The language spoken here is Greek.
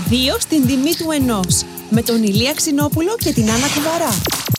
2 στην τιμή του 1. Με τον Ηλία Ξινόπουλο και την Άννα Κουβαρά.